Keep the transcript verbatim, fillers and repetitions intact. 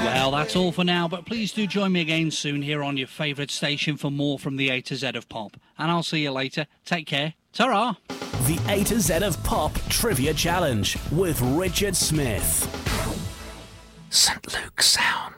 Well, that's all for now, but please do join me again soon here on your favourite station for more from the A to Z of Pop. And I'll see you later. Take care. Ta-ra! The A to Z of Pop Trivia Challenge with Richard Smith. Saint Luke Sound.